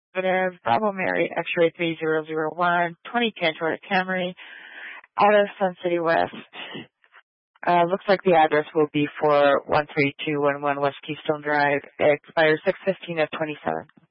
Affirmative. Bravo Mary, X-ray 3001, 2010 Toyota Camry, out of Sun City West. Looks like the address will be for 13211 West Keystone Drive. It expires 6/15 of 27.